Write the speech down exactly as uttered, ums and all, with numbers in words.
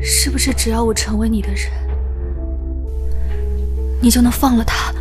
是不是只要我成为你的人，你就能放了他？